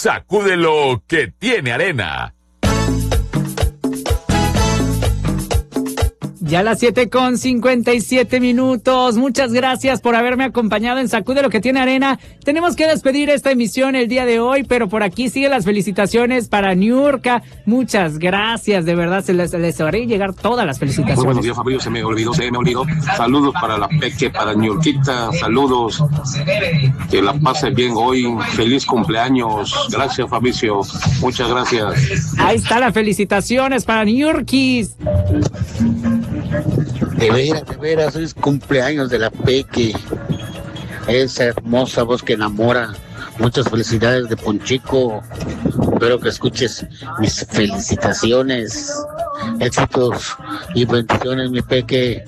Sacúdelo que tiene arena. Ya las 7:57. Muchas gracias por haberme acompañado en Sacude lo que tiene arena. Tenemos que despedir esta emisión el día de hoy, pero por aquí siguen las felicitaciones para Niurka. Muchas gracias, de verdad, se les haré llegar todas las felicitaciones. Muy buenos días, Fabio, se me olvidó. Saludos para la Peque, para Niurquita, saludos. Que la pase bien hoy. Feliz cumpleaños. Gracias, Fabricio. Muchas gracias. Ahí está las felicitaciones para Niurkis. De veras, es cumpleaños de la Peque. Esa hermosa voz que enamora. Muchas felicidades de Ponchico. Espero que escuches mis felicitaciones. Éxitos y bendiciones, mi Peque.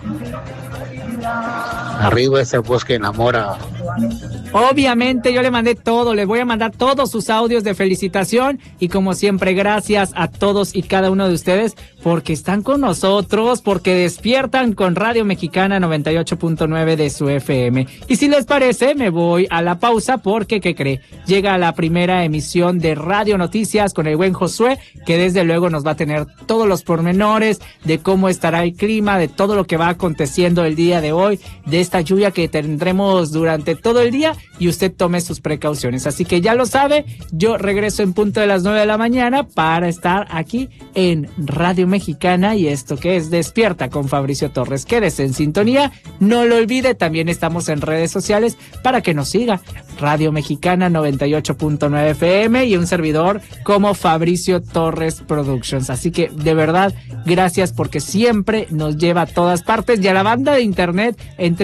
Arriba esa voz que enamora. Obviamente yo le mandé todo, le voy a mandar todos sus audios de felicitación y como siempre gracias a todos y cada uno de ustedes porque están con nosotros, porque despiertan con Radio Mexicana 98.9 de su FM. Y si les parece me voy a la pausa porque, ¿qué cree? Llega la primera emisión de Radio Noticias con el buen Josué, que desde luego nos va a tener todos los pormenores de cómo estará el clima, de todo lo que va aconteciendo el día de hoy, de esta lluvia que tendremos durante todo el día y usted tome sus precauciones. Así que ya lo sabe, yo regreso en punto de las 9 de la mañana para estar aquí en Radio Mexicana y esto que es Despierta con Fabricio Torres. Quédese en sintonía, no lo olvide, también estamos en redes sociales para que nos siga. Radio Mexicana 98.9 FM y un servidor como Fabricio Torres Productions. Así que de verdad, gracias porque siempre nos lleva a todas partes y a la banda de internet en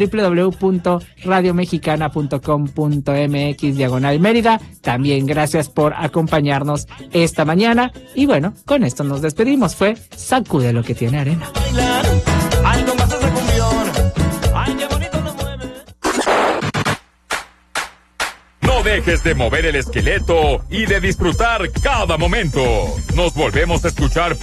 www.radiomexicana.com.mx/Mérida. También gracias por acompañarnos esta mañana. Y bueno, con esto nos despedimos. Fue Sacude lo que tiene arena. No dejes de mover el esqueleto y de disfrutar cada momento. Nos volvemos a escuchar